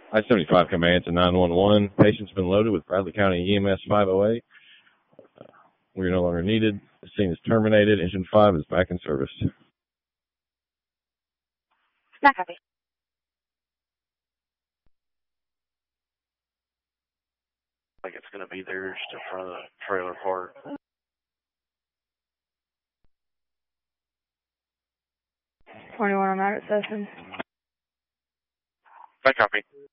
I-75 command to 911. Patient's been loaded with Bradley County EMS 508. We are no longer needed. The scene is terminated. Engine 5 is back in service. Not copy. Like it's going to be there just in front of the trailer park. '21 on Margaret Sessions. Back copy.